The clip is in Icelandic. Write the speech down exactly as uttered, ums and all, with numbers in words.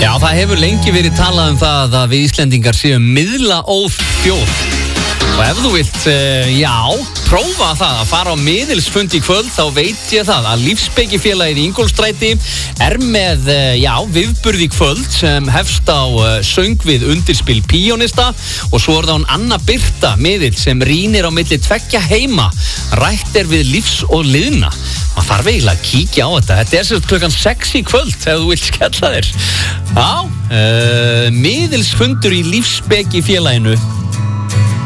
Já, það hefur lengi verið talað um það að við Íslendingar séum miðlaóð þjóð. Og ef þú vilt, uh, já, prófa það að fara á miðilsfund í kvöld, þá veit ég það að Lífsspekifélagið í Ingólfsstræti er með, uh, já, viðburð í kvöld sem hefst á uh, söng við undirspil píónista og svo er það hún Anna Birta miðil sem rýnir á milli tveggja heima, rætt er við lífs og liðna. Maður þarf eiginlega að kíkja á þetta. Þetta er sérst klukkan sex í kvöld ef þú vilt skella þér. Já, uh, miðilsfundur í Lífsspekifélaginu